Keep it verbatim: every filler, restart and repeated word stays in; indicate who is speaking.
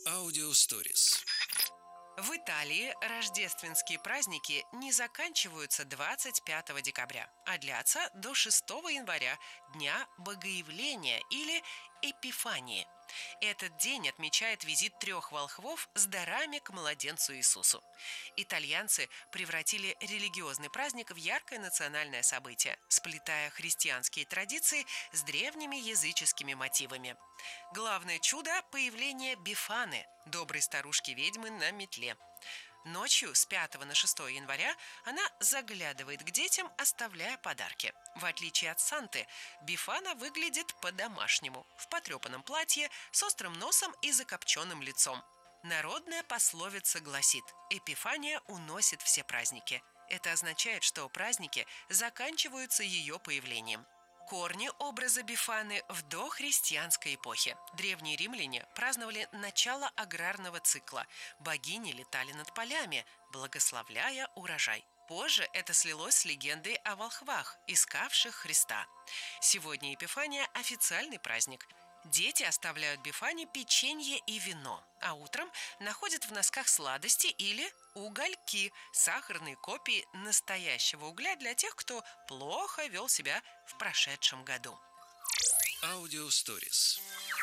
Speaker 1: Аудиосторис.
Speaker 2: В Италии рождественские праздники не заканчиваются двадцать пятого декабря, а длятся до шестого января, Дня Богоявления или Эпифании. Этот день отмечает визит трех волхвов с дарами к младенцу Иисусу. Итальянцы превратили религиозный праздник в яркое национальное событие, сплетая христианские традиции с древними языческими мотивами. Главное чудо – появление Бефаны, доброй старушки-ведьмы на метле. Ночью с пятого на шестое января она заглядывает к детям, оставляя подарки. В отличие от Санты, Бефана выглядит по-домашнему, в потрепанном платье, с острым носом и закопченным лицом. Народная пословица гласит: «Эпифания уносит все праздники». Это означает, что праздники заканчиваются ее появлением. Корни образа Бефаны в дохристианской эпохе. Древние римляне праздновали начало аграрного цикла. Богини летали над полями, благословляя урожай. Позже это слилось с легендой о волхвах, искавших Христа. Сегодня Эпифания – официальный праздник. Дети оставляют Бефане печенье и вино, а утром находят в носках сладости или угольки – сахарные копии настоящего угля для тех, кто плохо вел себя в прошедшем году.
Speaker 1: Аудиосторис.